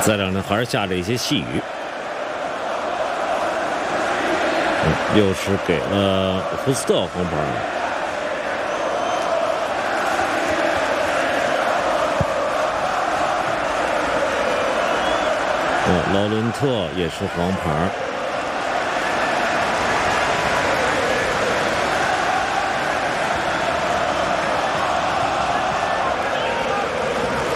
赛场上还是下着一些细雨。又是给了福斯特黄牌。劳伦特也是黄牌。